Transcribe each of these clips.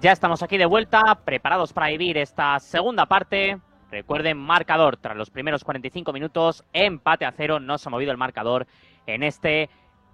Ya estamos aquí de vuelta, preparados para vivir esta segunda parte. Recuerden, marcador tras los primeros 45 minutos, empate a 0, no se ha movido el marcador en este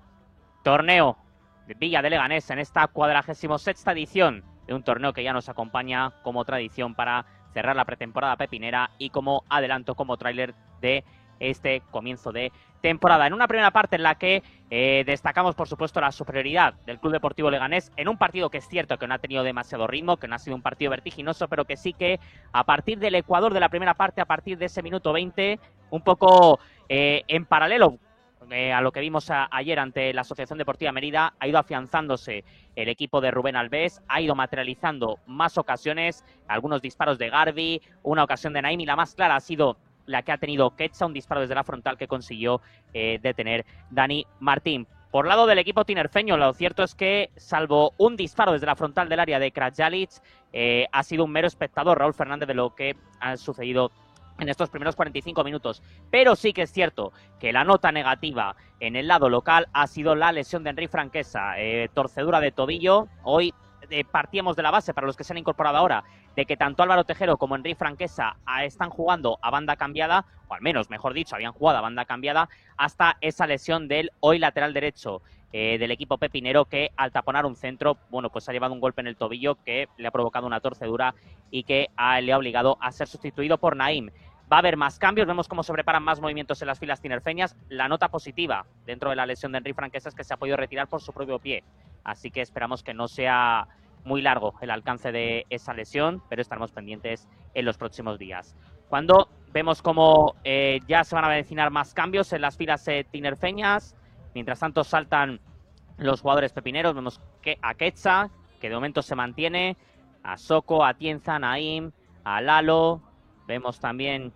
torneo de Villa de Leganés, en esta 46ª edición de un torneo que ya nos acompaña como tradición para cerrar la pretemporada pepinera y como adelanto, como tráiler de este comienzo de temporada. En una primera parte en la que destacamos, por supuesto, la superioridad del Club Deportivo Leganés en un partido que es cierto que no ha tenido demasiado ritmo, que no ha sido un partido vertiginoso, pero que sí que a partir del Ecuador de la primera parte, a partir de ese minuto 20, un poco en paralelo a lo que vimos ayer ante la Asociación Deportiva Mérida, ha ido afianzándose el equipo de Rubén Alves, ha ido materializando más ocasiones, algunos disparos de Garbi, una ocasión de Naim, y la más clara ha sido la que ha tenido Quetxa, un disparo desde la frontal que consiguió detener Dani Martín. Por lado del equipo tinerfeño, lo cierto es que, salvo un disparo desde la frontal del área de Krajalic, ha sido un mero espectador Raúl Fernández de lo que ha sucedido en estos primeros 45 minutos. Pero sí que es cierto que la nota negativa en el lado local ha sido la lesión de Enric Franquesa, torcedura de tobillo. Hoy partíamos de la base, para los que se han incorporado ahora, de que tanto Álvaro Tejero como Enric Franquesa están jugando a banda cambiada, o al menos, mejor dicho, habían jugado a banda cambiada, hasta esa lesión del hoy lateral derecho del equipo pepinero, que al taponar un centro, bueno, pues ha llevado un golpe en el tobillo que le ha provocado una torcedura y que le ha obligado a ser sustituido por Naim. Va a haber más cambios, vemos cómo se preparan más movimientos en las filas tinerfeñas. La nota positiva dentro de la lesión de Enric Franquesa es que se ha podido retirar por su propio pie, así que esperamos que no sea muy largo el alcance de esa lesión, pero estaremos pendientes en los próximos días. Cuando vemos cómo ya se van a avecinar más cambios en las filas tinerfeñas, mientras tanto saltan los jugadores pepineros, vemos que a Quetxa, que de momento se mantiene, a Soko, a Tienza, a Naim, a Lalo, vemos también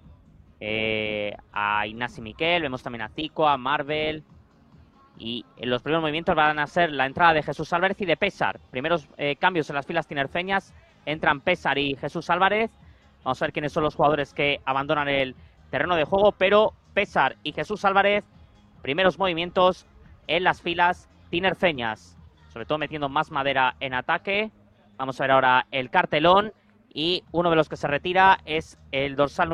a Ignasi Miquel, vemos también a Zico, a Marvel. Y en los primeros movimientos van a ser la entrada de Jesús Álvarez y de Pésar. Primeros cambios en las filas tinerfeñas. Entran Pésar y Jesús Álvarez. Vamos a ver quiénes son los jugadores que abandonan el terreno de juego. Pero Pésar y Jesús Álvarez, primeros movimientos en las filas tinerfeñas. Sobre todo metiendo más madera en ataque. Vamos a ver ahora el cartelón. Y uno de los que se retira es el dorsal